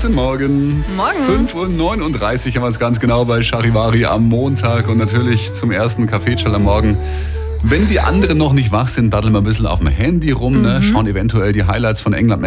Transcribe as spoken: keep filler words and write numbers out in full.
Guten Morgen. Morgen. fünf Uhr neununddreißig haben wir es ganz genau bei Charivari am Montag und natürlich zum ersten Kaffeeschall am Morgen. Wenn die anderen noch nicht wach sind, daddeln wir ein bisschen auf dem Handy rum, ne? Schauen eventuell die Highlights von England